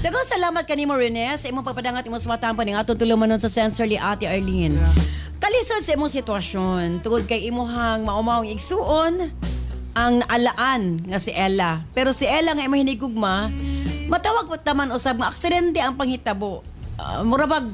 Daghang salamat kanimo Rene sa imong pagpadangat imong sumatampo ning atong tulumanon sa Sensorly Ate Arlene. Kalisod sa imong sitwasyon tungod kay imuhang maumawong igsuon ang naalaan nga si Ella. Pero si Ella nga imong hinigugma, matawag pa taman usab nga aksidente ang panghitabo. Murabag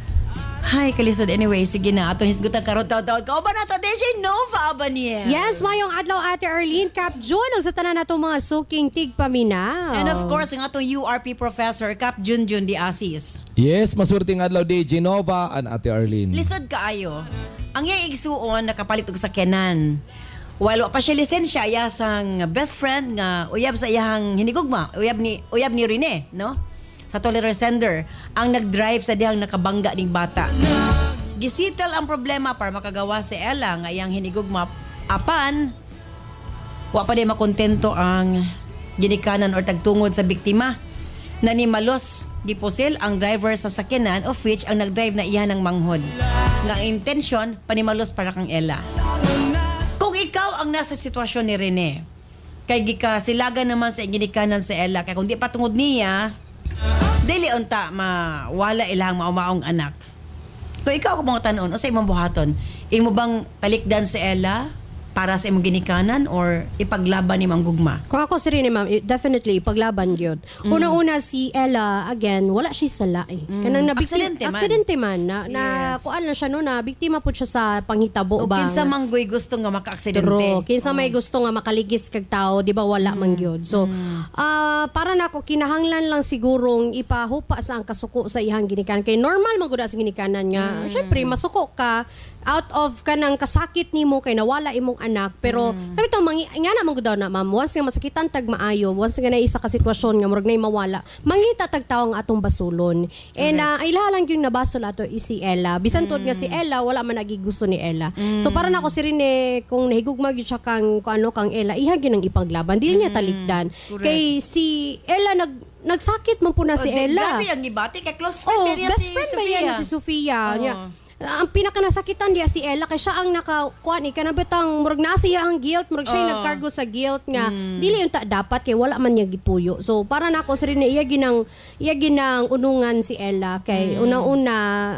Hi, kalisod. Anyway, sige na. Atong hisgutan karon taon-taon. Kao ba na to? DJ Nova ba niya? Yes, mayong adlaw Ate Arlene, Cap June, sa tanan natong mga suking tigpaminaw. And of course, ang atong URP professor, Cap Junjun Di Asis. Yes, masurting adlaw DJ Nova and Ate Arlene. Lisod kaayo. Ang iyang igsuon, nakapalit og sakyanan. While wa pa siya lisensya, iya sang best friend nga uyab sa iyang hinigugma, uyab ni Rene, no? Sa tolerance sender, ang nag-drive sa dihang nakabangga ning bata. Gisitel ang problema para makagawa si Ella nga iyang hinigugma apan wa pa di makontento ang ginikanan or tagtungod sa biktima. Nanimalos gipusil ang driver sa sakyanan of which ang nag-drive na iya ng manghod. Nga intensyon panimalos para kang Ella. Kung ikaw ang nasa sitwasyon ni Rene, kay gikasilagan naman sa ginikanan si Ella, kay kung di patungod niya, dili unta mawala ilang maumaong anak. Kung ikaw kung mga tanon o sa imong buhaton, imo bang talikdan si Ella para sa imong ginikanan or ipaglaban ni manggugma? Kung ako si Rene, ma'am, definitely paglaban gyud. Una-una si Ella, again, wala siya sala eh. Kanang aksidente man na kuan lang siya no, na biktima pud siya sa panghitabo ba. O kinsa manggoy gusto nga maka-aksidente. True. Kinsa may gusto nga makaligis kag tao, di ba wala man gyud. So, para nako kinahanglan lang sigurong ipahupa sa ang kasuko sa ihang ginikanan. Kay normal magud sa ginikanan nga. Syempre masuko ka out of kanang kasakit nimo kay nawala imong anak, pero ito nga na magud daw na ma'am, once nga masakitan tag maayo, once nga na isa ka sitwasyon nga murag nay mawala, mangita tag tawo nga atong basulon. And ilaha lang yung nabasol ato si Ella. Bisan tuod nga si Ella wala man nagi gusto ni Ella. So para nako si Rene kung nahigugma gyud siya kang kang Ella, ihag yun ang ipaglaban, dili niya talikdan. Kay si Ella nagsakit man po na si Ella. Grabe ang gibati kay close friend niya best friend ba yan si Sofia. Ang pinakanasakitan diya si Ella kay siya ang nakakuan kanabitang murag na siya ang guilt, murag siya nagcargo sa guilt nga dili yung dapat kay wala man niya gituyo. So para nako sa rin iya ginang unungan si Ella kay una-una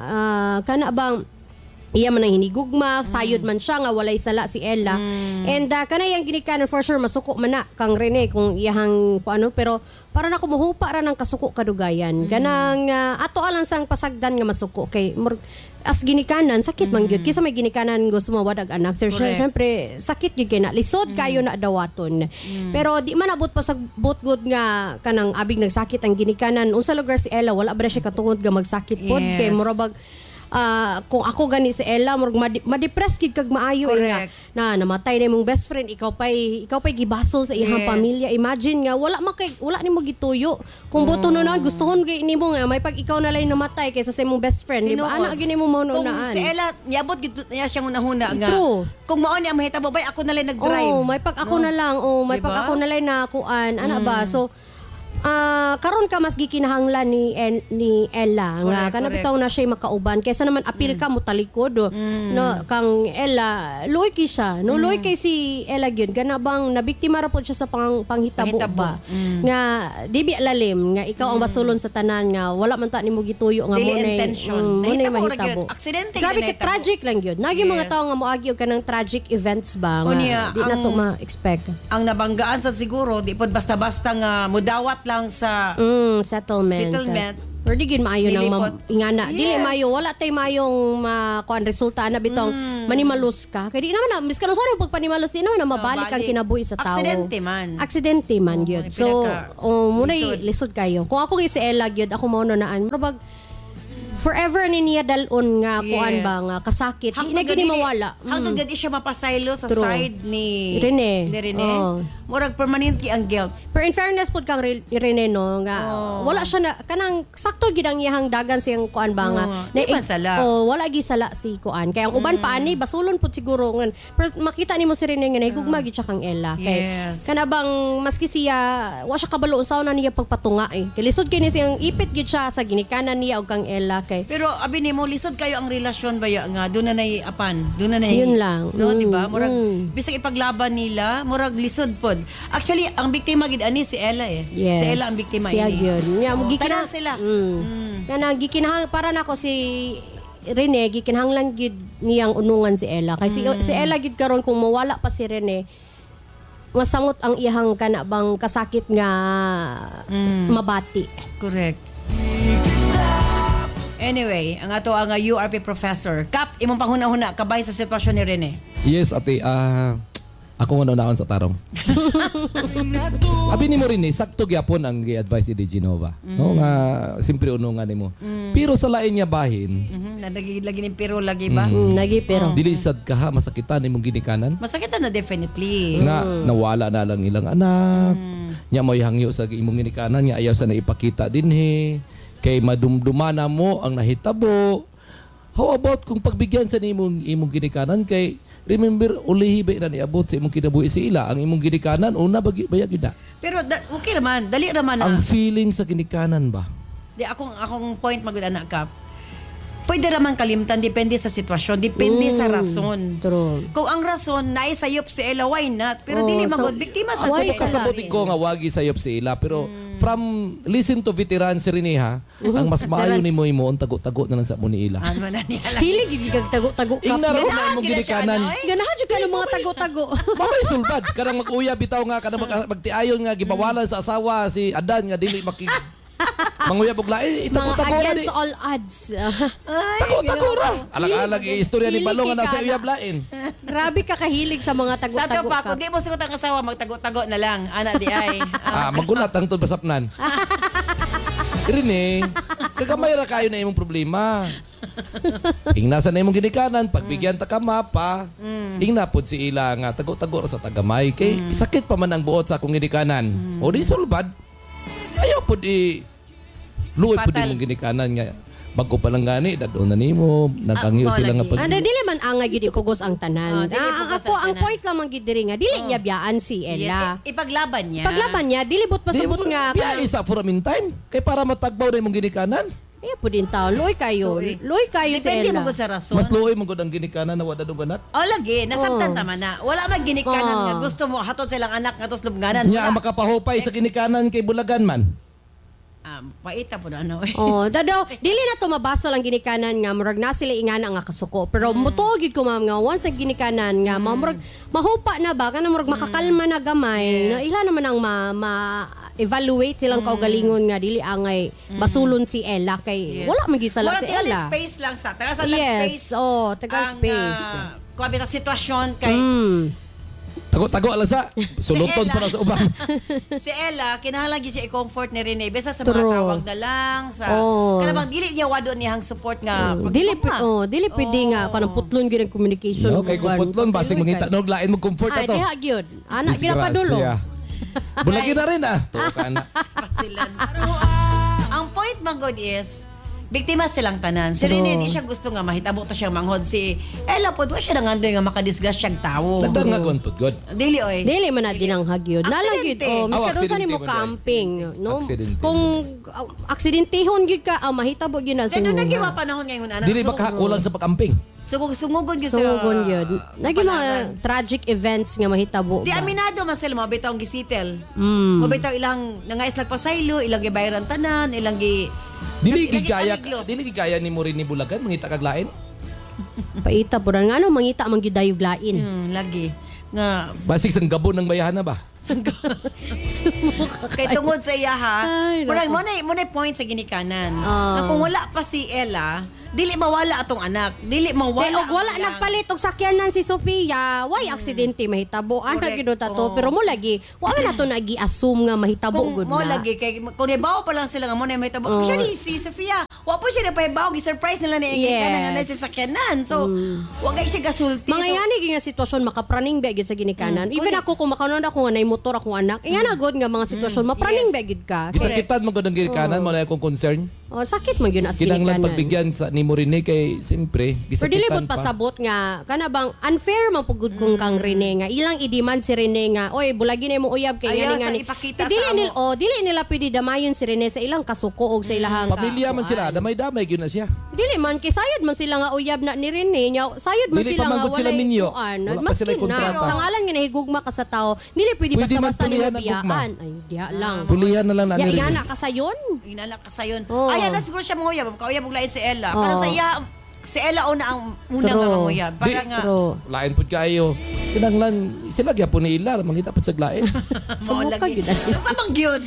kana bang iya man ang hinigugma, sayod man siya nga walay sala si Ella. And kanayang ginikanan for sure masuko man na kang Rene kung iyahang pero para na kumuhupa ra ng kasuko kadugayan. Ganang ato alang sang pasagdan nga masuko kay as ginikanan sakit man gyud kisa may ginikanan gusto mo wadag anak sir syempre sakit gyud kay na lisod kayo na dawaton pero di man abot pa sa good nga kanang abig nagsakit ang ginikanan unsa lugar si Ella wala ba siya katungod nga magsakit pod kay murabag kung ako gani si Ella murag ma-depress gid kag maayo nga na namatay na imong best friend ikaw pay gibasol sa iyang pamilya. Imagine nga wala nimo gituyo kung buto na gustuhon kay nimo nga may pag ikaw na lay namatay kaysa sa imong best friend di ba ana gyud nimo mauna-unaan. Kung si Ella niabot gid niya siyang unahuna nga kung mao niya mahitabo bay ako na lay nag-drive. May pag ako na lang may pag ako na lay na kuan ana ba so karon ka mas gikinahanglan ni Ella nga kanabitaw na siya makauban kaysa naman apil ka mo talikod no kang Ella luoy kay siya no luoy kay si Ella gyud ganabang nabiktima ra pod siya sa panghitabo ba nga dibi lalim nga ikaw ang basulon sa tanan nga wala man ta nimo gituyo nga mo nay mahitabo aksidente grabe ka tragic lang gyud nagi mga tawo nga moagi og kanang tragic events ba nga di na to ma-expect ang nabanggaan sa siguro di pod basta-basta nga mudawat lang sa settlement. Pero di gid maayo nang ingana. Dili maayo wala tay mayong kuan resulta na bitong manimalos ka. Kay di naman na miskan sorry pag panimalos di naman na mabalik ang kinabuhi sa tao. Aksidente man gyud. So munay lisod kayo. Kung ako si Ella gyud ako mao naan. Pero forever ni niya dalon nga kuan ba nga kasakit di na gini mawala hangtod gid siya mapasaylo sa side ni Rene murag permanently ang guilt pero in fairness pud kang Rene no nga wala siya na kanang sakto gid ang iyang dagan siyang kuan ba nga wala gi sala si kuan kay ang uban pa ani basulon pud siguro ngan pero makita nimo si Rene nga nahigugma gid siya kang Ella kay kanabang maski siya wa siya kabalo unsa na niya pagpatunga kay lisod kini siyang ipit gid siya sa ginikanan niya og kang Ella kay. Pero abi nimo lisod kayo ang relasyon baya nga doon na apan, doon na Yun lang. no, di ba? Murag bisag ipaglaban nila, murag lisod pod. Actually, ang biktima gid ani si Ella eh. Yes. Si Ella ang biktima siya ini. yun. Yeah, Tanan sila. Nga gikinahang para nako si Rene gikinahanglan gid niyang unungan si Ella. Kay si Ella gid karon kung mawala pa si Rene, masamot ang iyang kanabang kasakit nga mabati. Correct. Anyway, ang ato ang URP professor. Kap, imong panghuna-huna kabay sa sitwasyon ni Rene. Yes, ate. Ako nga naon sa tarong. Abi nimo rin sakto gyapon ang gi-advise ni Genova. No nga simpre unungan nimo. Pero sa lain niya bahin, Lagi ni pero lagi ba? Lagi pero. dili sad ka ha masakitan imong ginikanan. Masakit na definitely. Nga nawala na lang ilang anak. Nya mo hangyo sa imong ginikanan nga ayaw sa naipakita dinhi. Kay madumdumana mo ang nahitabo. How about kung pagbigyan sa imong ginikanan kay remember ulihi ba na niabot sa imong kinabuhi sa ila ang imong ginikanan una bayag yun na. Pero okay naman, dali naman na. Ang feeling sa ginikanan ba? Di akong point magud anak Kap. Pwede raman kalimtan depende sa sitwasyon, depende sa rason. True. Kung ang rason naay sayop si Ella, why not? Pero dili magud biktima sa why sa Kasabuti ko nga wagi sayop si ila pero from listen to veterans rini ha ang mas maayo nimo ang tago-tago na lang sa mo ni ila. Ano man niya lang. Hilig gid kag tago-tago ka. Ingnar ko na Ganahan imong gid siya, ginikanan. ano, eh? Ganahan jud ka ng mga tago-tago. Mamay sulbad kanang mag-uya bitaw nga kanang magtiayon nga gibawalan sa asawa si Adan nga dili manguya bugla Mga itago-tago na di. against all odds. Tago-tago ra. Alag-alag istorya ni Balong nga sa Hilig uyab lain. Grabe ka kahilig sa mga Sa ato tago-tago pa, ka. kung di mo sugot ang asawa, magtago-tago na lang. Ana di ay. Magunat ang tod pasapnan. Rene, kagamay ra kayo na imong problema. Ingnasan na imong ginikanan, pagbigyan ta ka mapa, ingnapod si ila nga tago-tago ra sa tagamay kay sakit pa man ang buot sa akong ginikanan. O di sulbad. Ayaw pod luoy pod Fatal. imong ginikanan nga bago pa lang gani dadon na nimo nagangyo mo sila nga lagi. pag Anda dili man angay gid ipugos ang tanan. Dili ipugos Ako ang ang tanan. point lang man gid diri nga dili niya biyaan si Ella. Ipaglaban niya. Paglaban niya dili but pasabot nga biya isa for a meantime kay para matagbaw na imong ginikanan. eh po din tao luoy kayo. Luoy kayo si Depende Ella. mo sa rason. Mas luoy mo gud ang ginikanan na wala duganat. O lagi, nasabtan tama na. Wala man ginikanan nga gusto mo hatod silang anak nga tos lubnganan. Nya ang makapahupay sa ginikanan kay bulagan man. Paita po na ano eh. Oh, dadaw dili na to mabaso lang ginikanan nga murag na sila ingana nga kasuko. Pero mutuo gid ko ma'am nga once ang ginikanan nga murag mahupa na ba kana murag makakalma na gamay. Nga ila naman ang evaluate silang kaugalingon nga dili angay basulon si Ella kay wala man gisala Mura si tingali Ella. space lang sa. Taga sa Yes, space. tagal space. Kung abit ang sitwasyon kay Tago-tago ala sa suluton Ella. pa na sa uban. si Ella, kinahanglan gyud siya i-comfort ni Rene besa sa mga True. tawag na lang sa kanabang dili niya wado niyang support nga Dili pagtugma. dili pwede nga kanang putlon gyud ang communication. No, kay kung putlon basig mangita nog lain mo comfort Ay, ato. diha gyud. Ana ginapadulo. Bulagi na rin Tuwa ka na. Pasilan. Ang point man god is biktima silang tanan. Si Rene di siya gusto nga mahitabo to siyang manghod. Si Ella pod wa siya nangandoy nga makadisgrasyang tawo. Nagdang nga kontot god. Dili oy. Dili man na din ang hagyod. Nalang gyud Aksidente. miska doon sa aksidente nimo man, camping, no? Aksidente. Kung aksidentehon gyud ka, mahitabo gyud na sa Dito inyo. naging panahon ngayon ana. Dili ba kakulang sa pag-amping? Sungugod gyud sa. Sungugon gyud. Naging mga kapalaran. tragic events nga mahitabo. Di ba? aminado man sila mabitaw ang gisitel. Mabitaw ilang nangais nagpasaylo, ilang gibayaran tanan, ilang gi Dili Lagi gigaya kamiglo. dili gigaya ni mo rin ni Bulagan mangita kag lain. Paita pud nga ano mangita man gyud dayog lain. lagi nga Basig sang gabon ng bayahan na ba? kay tungod sa iya ha. Ay, Murag naku. mo na point sa ginikanan. Na kung wala pa si Ella, dili mawala atong anak. Dili mawala. Kaya og wala ang iyang- nagpalit og sakyanan si Sofia, why aksidente mahitabo? Ana Correct. gyud ta to, Oo. pero mo lagi wala na to nagi-assume nga mahitabo Kung gud mo na. lagi kay kung ibaw pa lang sila nga mo na may tabo. Actually si Sofia, wa po siya na pahibaw, gi-surprise nila ni ginikanan nga Yes. sa sakyanan. So, wa kay siya gasulti. Mga yani nga sitwasyon makapraning ba gyud sa ginikanan. Even ako kung makanon ako nga nay motor akong anak, iyan na good nga mga sitwasyon mapraning ba gyud ka. Gisakitan mo gud ang ginikanan mo na akong concern. Oh, sakit man yun as Kinanglan ginikanan. pagbigyan sa nimo rin kay siyempre Pero dili gisakitan bot pasabot nga kana bang unfair man pugud kung kang Rene nga ilang i-demand si Rene nga oy bulagi na mo uyab kay Ayaw ngani sa ipakita dili sa amo. dili nila pwede damayon si Rene sa ilang kasuko og sa ilahang Pamilya man sila, damay-damay gyud na siya. Dili man kay sayod man sila nga uyab na ni Rene nya sayod man Dili sila pa nga manggod sila minyo. Wala pa sila Maskin kontrata. na sa ngalan nga nahigugma ka sa tao dili pwede Pwede man basta-basta pulihan nila ang gugma. biyaan ay diya lang Pulihan na lang na ya ni ingana ka sayon Inanak ka sayon. Oo. Ay, na siguro siya manguyab. Kauyab og lain si Ella. Oo. Pero sa iya, si Ella una ang unang True. nga manguyab. Para Di- nga, True. Lain pud kayo. Kinanglan sila gyapon ni ila mangita pud sa glain. Sa mao mukha lagi. yun, ah. Sa bang gyud.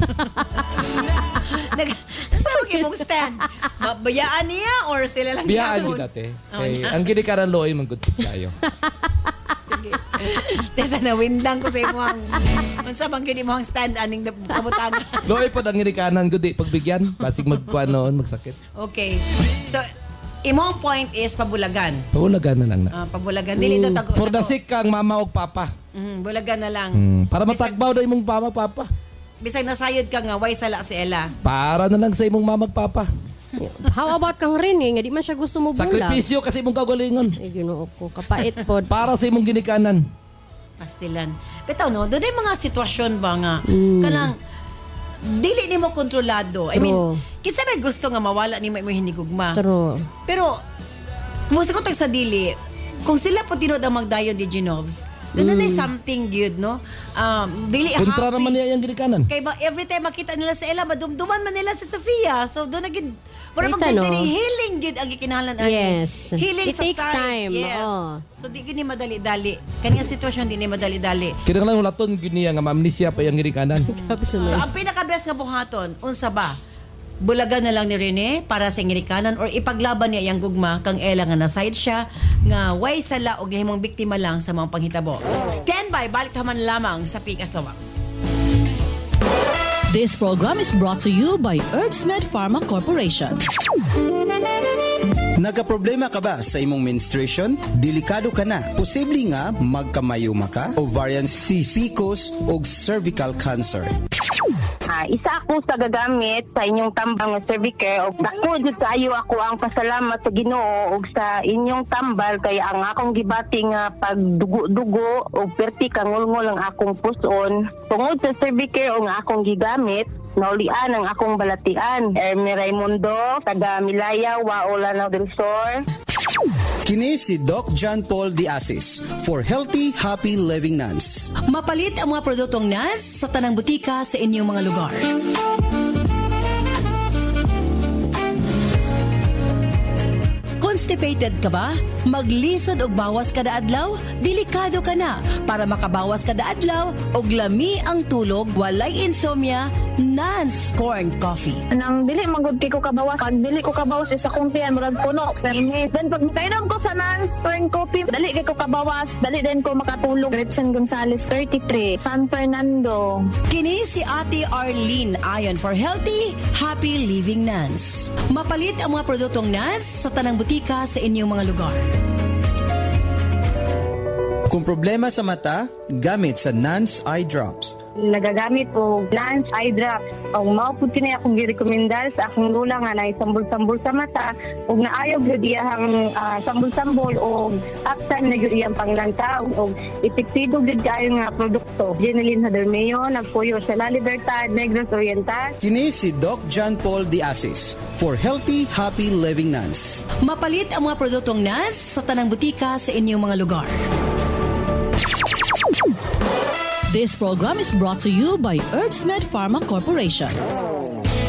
Sa bang imong stand? Bayaan niya or sila lang Biyaan gyapon? gyud dati. Kay ang ginikanan loy man gud pud kayo. Sige. Tesa na windang ko sa imong. Unsa bang gyud imong stand aning kabutang? Loy pud ang ginikanan gud di pagbigyan basig magkuan noon magsakit. Okay. So imong point is pabulagan. Pawulagan na lang na. Pabulagan dili to tag. For the sick kang mama ug papa. Bulagan na lang. Para matagbaw daw imong mama papa. Bisag nasayod ka nga way sala si Ella. Para na lang sa imong mama ug papa. How about kang Rene nga di man siya gusto mo bulag Sakripisyo kasi imong kagalingon. ay Ginoo ko kapait pod Para sa imong ginikanan. Pastilan. Bitaw no, doon mga sitwasyon ba nga kanang dili nimo kontrolado. I mean, True. kinsa may gusto nga mawala nimo imong hinigugma. True. Pero kung sa kutag sa dili, kung sila po tinod ang magdayon di Genovs, doon na something good, no? Dili Kontra happy. naman niya yung ginikanan. Kay ba every time makita nila sa Ella, madumduman man nila sa Sofia. So doon na gid para Kita, magdiri no? healing gid ang gikinahanglan ani. Yes. Healing It sa takes side. time, Yes. oo. So di gid ni madali-dali. Kani nga sitwasyon di ni madali-dali. Kinanglan hulaton gyud niya nga maamnesia pa yung ginikanan. Grabe So sumay. ang pinaka-best nga buhaton, unsa ba? Bulagan na lang ni Rene para sa ngirikanan or ipaglaban niya iyang gugma kang Ella nga na-side siya nga way sala og gihimong biktima lang sa mga panghitabo. Stand by, balik taman lamang sa Pikas Tawag. This program is brought to you by Herbsmed Pharma Corporation. Nagaproblema ka ba sa imong menstruation? Delikado ka na. Posible nga magkamayuma ka, ovarian cyst, PCOS o cervical cancer. Isa ako sa gagamit sa inyong tambang nga Cervicare og dako jud kaayo ako ang pasalamat sa Ginoo og sa inyong tambal kay ang akong gibati nga pagdugo-dugo og perti kangulngol ang akong puson tungod sa Cervicare og nga akong gigamit naulian ang akong balatian. Ermi Raimundo, taga Milaya, Waola del Sur. Kini si Doc John Paul Diasis for Healthy, Happy Living Nuns. Mapalit ang mga produktong NAS sa tanang butika sa inyong mga lugar. Constipated ka ba? Maglisod og bawas kada adlaw? Delikado ka na. Para makabawas kada adlaw og lami ang tulog, walay insomnia, Nance Corn Coffee. Nang dili magud ko kabawas, pag dili ko kabawas isa kong tiyan murag puno. Then pag kainom ko sa Nance Corn Coffee, dali kay ko kabawas, dali din ko makatulog. Gretchen Gonzalez, 33, San Fernando. Kini si Ate Arlene ayon for Healthy, Happy Living Nance. Mapalit ang mga produktong Nance sa tanang butika sa inyong mga lugar. Kung problema sa mata, gamit sa Nance Eye Drops. Nagagamit ko Nance Eye Drops. Ang maupod kini akong girekomendar sa akong lula nga na sambol-sambol sa mata ug naayo gyud iyang sambol-sambol og aksan na gyud iyang panglantaw og epektibo gyud kayo nga produkto. Jeneline Hadermeo, nagpuyo sa La Libertad, Negros Oriental. Kini si Doc John Paul Diasis for Healthy, Happy Living Nuns. Mapalit ang mga produktong Nance sa tanang butika sa inyong mga lugar. This program is brought to you by Herbsmed Pharma Corporation.